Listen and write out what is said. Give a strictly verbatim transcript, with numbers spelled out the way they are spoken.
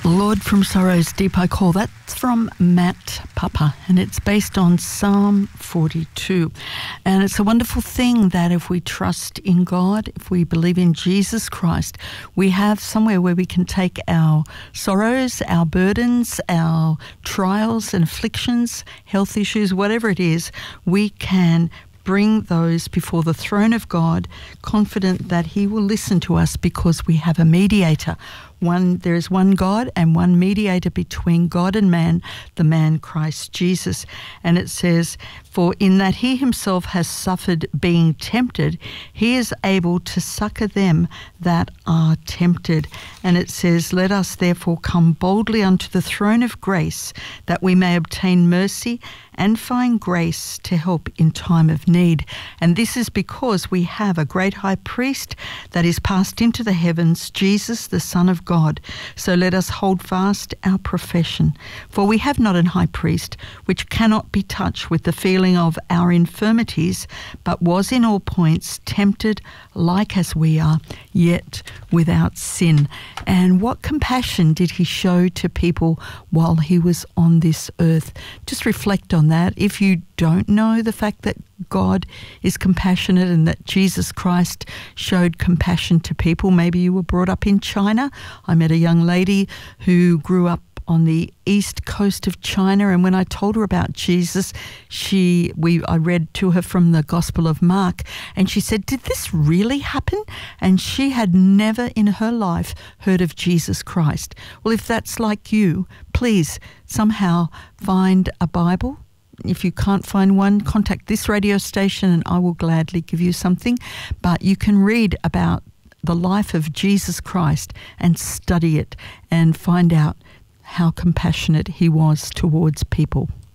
Lord, from sorrows deep I call. That's from Matt Papa, and it's based on Psalm forty-two. And it's a wonderful thing that if we trust in God, if we believe in Jesus Christ, we have somewhere where we can take our sorrows, our burdens, our trials and afflictions, health issues, whatever it is, we can bring those before the throne of God, confident that he will listen to us because we have a mediator. One, there is one God and one mediator between God and man, the man Christ Jesus. And it says, for in that he himself has suffered being tempted, he is able to succor them that are tempted. And it says, let us therefore come boldly unto the throne of grace, that we may obtain mercy and find grace to help in time of need. And this is because we have a great high priest that is passed into the heavens, Jesus, the Son of God. So let us hold fast our profession. For we have not an high priest which cannot be touched with the feeling of our infirmities, but was in all points tempted like as we are, yet without sin. And what compassion did he show to people while he was on this earth? Just reflect on that. If you don't know the fact that God is compassionate and that Jesus Christ showed compassion to people, maybe you were brought up in China. I met a young lady who grew up on the east coast of China, and when I told her about Jesus, she we I read to her from the Gospel of Mark, and she said, did this really happen? And she had never in her life heard of Jesus Christ. Well, if that's like you, please somehow find a Bible. If you can't find one, contact this radio station and I will gladly give you something. But you can read about the life of Jesus Christ and study it and find out how compassionate he was towards people.